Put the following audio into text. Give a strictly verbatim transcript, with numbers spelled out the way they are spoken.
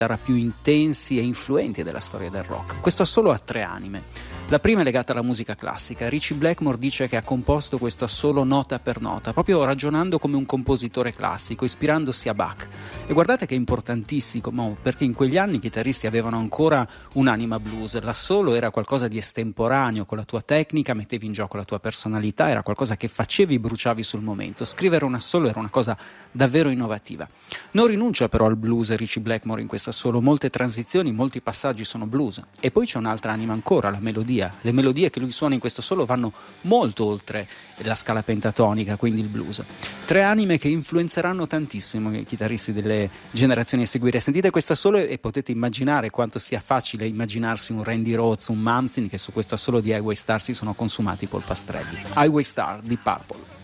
più intensi e influenti della storia del rock. Questo assolo ha tre anime. La prima è legata alla musica classica. Ritchie Blackmore dice che ha composto questo assolo nota per nota, proprio ragionando come un compositore classico, ispirandosi a Bach. E guardate che è importantissimo, perché in quegli anni i chitarristi avevano ancora un'anima blues. L'assolo era qualcosa di estemporaneo, con la tua tecnica mettevi in gioco la tua personalità, era qualcosa che facevi, bruciavi sul momento. Scrivere un assolo era una cosa davvero innovativa. Non rinuncia però al blues Ritchie Blackmore in questo assolo, molte transizioni, molti passaggi sono blues. E poi c'è un'altra anima ancora, la melodia. Le melodie che lui suona in questo solo vanno molto oltre la scala pentatonica, quindi il blues. Tre anime che influenzeranno tantissimo i chitarristi delle generazioni a seguire. Sentite questo assolo e potete immaginare quanto sia facile immaginarsi un Randy Rhoads, un Malmsteen, che su questo assolo di Highway Star si sono consumati polpastrelli. Highway Star di Purple.